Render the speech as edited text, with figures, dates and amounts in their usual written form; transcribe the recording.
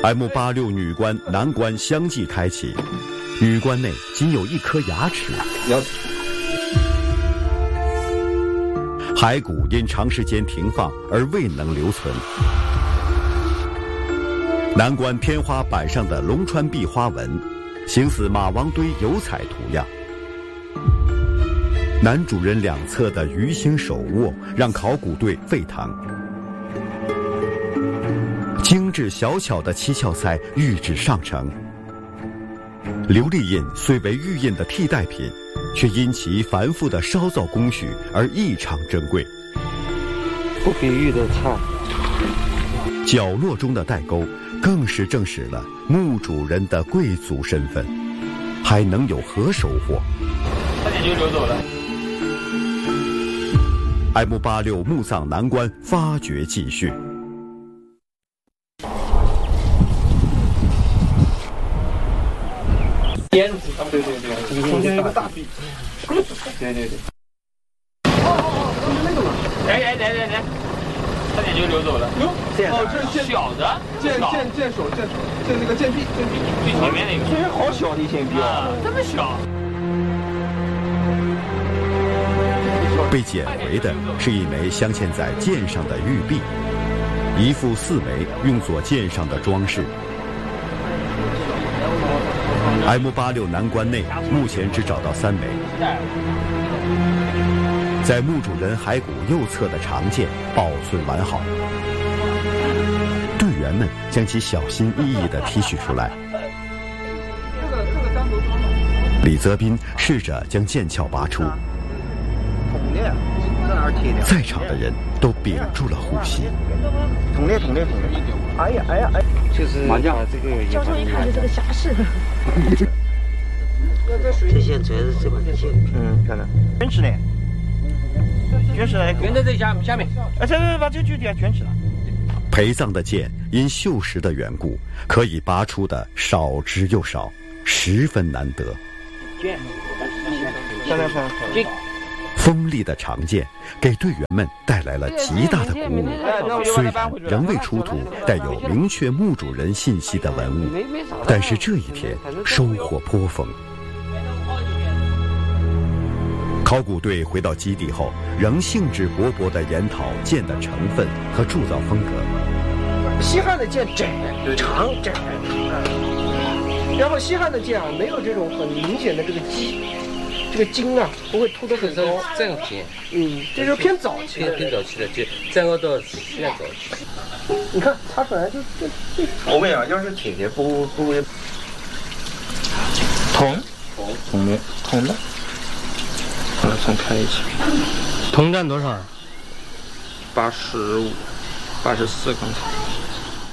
M86女关男关相继开启，女关内仅有一颗牙齿。骸骨因长时间停放而未能留存。南关天花板上的龙川壁花纹，形似马王堆油彩图样。男主人两侧的鱼形手握，让考古队沸腾。精致小巧的七窍塞玉质上乘。琉璃印虽为玉印的替代品，却因其繁复的烧造工序而异常珍贵。 不比玉的差。 角落中的带钩，更是证实了墓主人的贵族身份。还能有何收获？ 差点就流走了。 M86墓葬南关发掘继续。 边子，对，中间有个大壁，对。来，差点就流走了。哟，这是小的，剑手，这那个剑臂，最前面那个。这好小的一剑臂啊，这么小。 被捡回的是一枚镶嵌在剑上的玉璧，一副4枚用作剑上的装饰。M86南关内目前只找到3枚，在墓主人骸骨右侧的长剑保存完好，队员们将其小心翼翼地提取出来。李泽斌试着将剑鞘拔出，在场的人都屏住了呼吸。 捅裂！哎呀！就是麻将这个教授一看就这个侠士。 这线主要是这把剑，漂亮。卷尺呢？卷在这下面。这把这个具体卷尺了。 陪葬的剑因锈蚀的缘故，可以拔出的少之又少，十分难得。 剑， 锋利的长剑给队员们带来了极大的鼓舞。虽然仍未出土带有明确墓主人信息的文物，但是这一天收获颇丰。考古队回到基地后，仍兴致勃勃地研讨剑的成分和铸造风格。 西汉的剑窄长窄，然后西汉的剑啊没有这种很明显的这个筋啊不会凸得很高。 这样偏， 这就是偏早期的。 偏早期的，就战国到西汉早期。 你看擦出来就后面啊，要是铁的不会铜的。重开一下。 铜占多少？ 85、84刚才。